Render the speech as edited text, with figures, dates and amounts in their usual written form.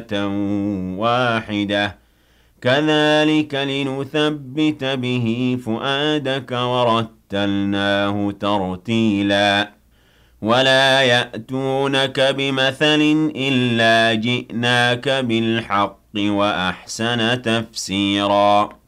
واحدة كذلك لنثبت به فؤادك ورتلناه ترتيلا ولا يأتونك بمثل إلا جئناك بالحق وأحسن تفسيرا